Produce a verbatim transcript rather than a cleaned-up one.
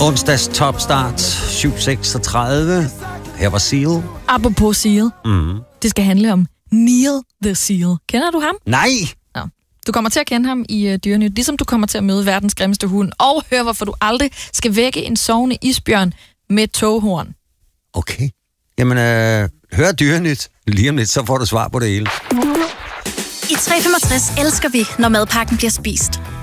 Onsdags topstart, syv seksogtredive. Her var Seal. Apropos Seal. Mm. Det skal handle om Neil the Seal. Kender du ham? Nej! Ja. Du kommer til at kende ham i uh, Dyrenyt, ligesom du kommer til at møde verdens grimmeste hund, og høre, hvorfor du aldrig skal vække en sovende isbjørn med toghorn. Okay. Jamen, øh, hør Dyrenyt. Lige om lidt, så får du svar på det hele. I tre femogtres elsker vi, når madpakken bliver spist.